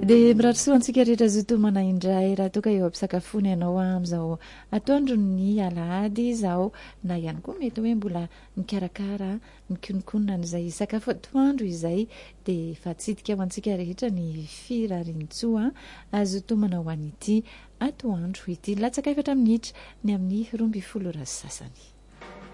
Dia miratsoa antsika rehetra zotomana indray raha toa ka eo ampisakafony ianao amin'izao atoandro ny alahady izao na ihany koa mety hoe mbola mikarakara mikonikonina n'izay sakafo atoandro izay dia fatsidika ho antsika rehetra ny firarintsoa azotomana ho an'ity atoandro ity latsaka 7 minitra ny amin'ny 12 ora sasany.